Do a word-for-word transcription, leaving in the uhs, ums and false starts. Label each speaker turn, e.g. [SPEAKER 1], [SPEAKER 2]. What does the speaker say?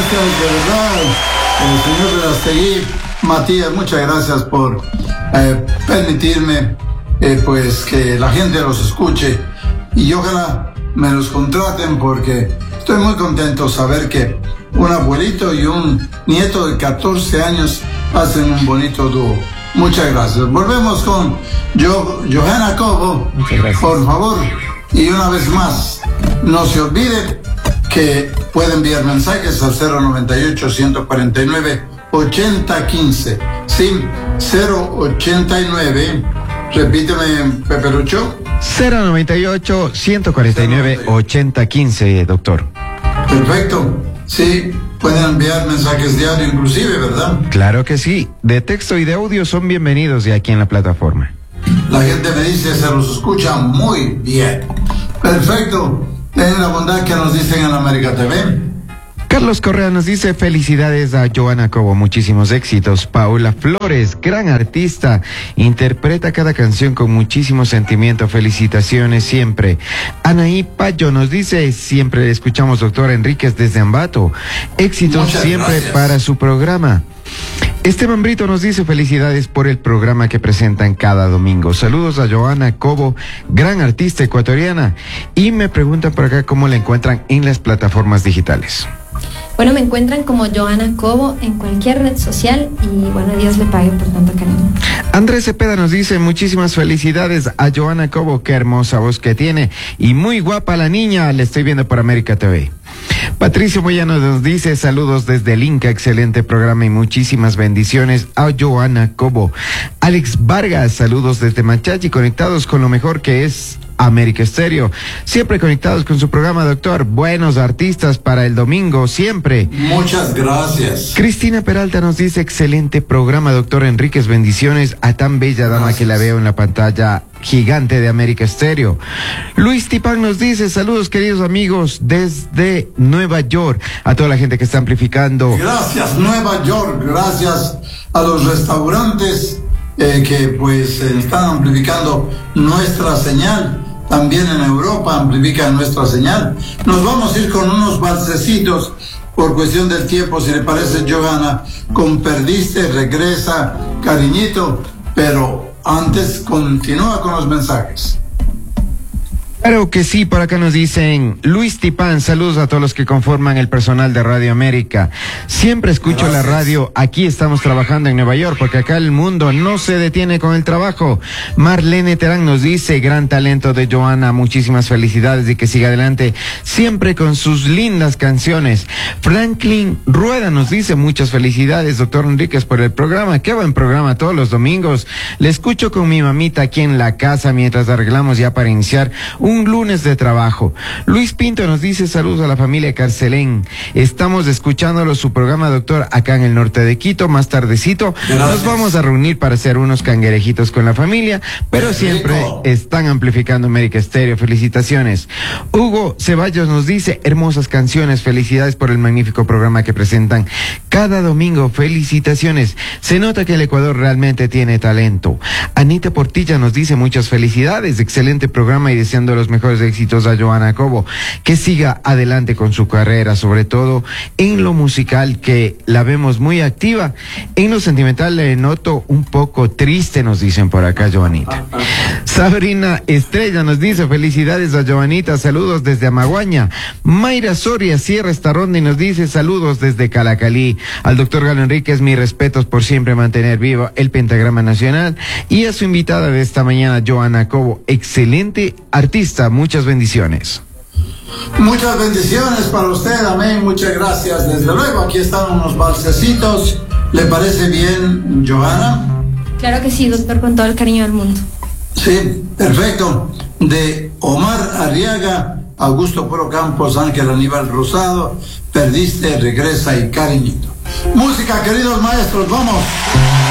[SPEAKER 1] gracias, de verdad, el señor Verastegui, Matías, muchas gracias por eh, permitirme eh, pues que la gente los escuche y ojalá me los contraten porque estoy muy contento de saber que un abuelito y un nieto de catorce años hacen un bonito dúo. Muchas gracias. Volvemos con jo Johanna Cobo, por favor, y una vez más, no se olvide que puede enviar mensajes al cero noventa y ocho, ciento cuarenta y nueve, ochenta quince. Sí, cero ochenta y nueve. Repíteme, Pepe Lucho.
[SPEAKER 2] cero noventa y ocho, ciento cuarenta y nueve, ochenta quince, doctor.
[SPEAKER 1] Perfecto. Sí, pueden enviar mensajes diarios inclusive, ¿verdad?
[SPEAKER 2] Claro que sí. De texto y de audio son bienvenidos de aquí en la plataforma.
[SPEAKER 1] La gente me dice, se los escucha muy bien. Perfecto. Ten la bondad que nos dicen en América T V.
[SPEAKER 2] Carlos Correa nos dice felicidades a Johanna Cobo, muchísimos éxitos. Paula Flores, gran artista, interpreta cada canción con muchísimo sentimiento, felicitaciones siempre. Anaí Payo nos dice, siempre le escuchamos, doctor Enríquez desde Ambato, éxitos
[SPEAKER 1] Muchas
[SPEAKER 2] siempre
[SPEAKER 1] gracias.
[SPEAKER 2] para su programa. Esteban Brito nos dice felicidades por el programa que presentan cada domingo. Saludos a Johanna Cobo, gran artista ecuatoriana. Y me preguntan por acá cómo la encuentran en las plataformas digitales.
[SPEAKER 3] Bueno, me encuentran como Johanna Cobo en cualquier red social y bueno, Dios le pague por tanto cariño.
[SPEAKER 2] Andrés Cepeda nos dice muchísimas felicidades a Johanna Cobo, qué hermosa voz que tiene y muy guapa la niña, la estoy viendo por América T V. Patricio Moyano nos dice saludos desde el Inca, excelente programa y muchísimas bendiciones a Johanna Cobo. Alex Vargas, saludos desde Machachi, conectados con lo mejor que es América Estéreo, siempre conectados con su programa, doctor. Buenos artistas para el domingo, siempre.
[SPEAKER 1] Muchas gracias.
[SPEAKER 2] Cristina Peralta nos dice excelente programa, doctor Enríquez, bendiciones a tan bella dama
[SPEAKER 1] Gracias.
[SPEAKER 2] que la veo en la pantalla gigante de América Estéreo. Luis Tipán nos dice saludos queridos amigos desde Nueva York, a toda la gente que está amplificando.
[SPEAKER 1] Gracias Nueva York, gracias a los restaurantes eh, que pues eh, están amplificando nuestra señal. También en Europa amplifican nuestra señal. Nos vamos a ir con unos valsecitos por cuestión del tiempo, si le parece, Johanna, con Perdiste, regresa, cariñito, pero antes continúa con los mensajes.
[SPEAKER 2] Claro que sí, por acá nos dicen Luis Tipán, saludos a todos los que conforman el personal de Radio América. Siempre escucho
[SPEAKER 1] Gracias.
[SPEAKER 2] la radio, aquí estamos trabajando en Nueva York, porque acá el mundo no se detiene con el trabajo. Marlene Terán nos dice, gran talento de Johanna, muchísimas felicidades y que siga adelante, siempre con sus lindas canciones. Franklin Rueda nos dice, muchas felicidades, doctor Enríquez, por el programa, qué buen programa todos los domingos. Le escucho con mi mamita aquí en la casa mientras arreglamos ya para iniciar un lunes de trabajo. Luis Pinto nos dice saludos a la familia Carcelén. Estamos escuchándolo su programa, doctor, acá en el norte de Quito. Más tardecito
[SPEAKER 1] Gracias.
[SPEAKER 2] nos vamos a reunir para hacer unos canguerejitos con la familia, pero
[SPEAKER 1] Qué
[SPEAKER 2] siempre
[SPEAKER 1] rico.
[SPEAKER 2] están amplificando América Estéreo. Felicitaciones. Hugo Ceballos nos dice hermosas canciones. Felicidades por el magnífico programa que presentan cada domingo. Felicitaciones. Se nota que el Ecuador realmente tiene talento. Anita Portilla nos dice muchas felicidades. Excelente programa y deseando los mejores éxitos a Johanna Cobo, que siga adelante con su carrera, sobre todo en lo musical, que la vemos muy activa. En lo sentimental le noto un poco triste, nos dicen por acá, Johanita. Sabrina Estrella nos dice felicidades a Johanita, saludos desde Amaguaña. Mayra Soria cierra esta ronda y nos dice saludos desde Calacalí. Al doctor Galo Enríquez, mis respetos por siempre mantener vivo el pentagrama nacional, y a su invitada de esta mañana, Johanna Cobo, excelente artista, muchas bendiciones.
[SPEAKER 1] Muchas bendiciones para usted, amén, muchas gracias. Desde luego, aquí están unos valsecitos. ¿Le parece bien, Johanna?
[SPEAKER 3] Claro que sí, doctor, con todo el cariño del mundo.
[SPEAKER 1] Sí, perfecto. De Omar Arriaga, Augusto Pro Campos, Ángel Aníbal Rosado, Perdiste, regresa y cariñito. Música, queridos maestros, vamos.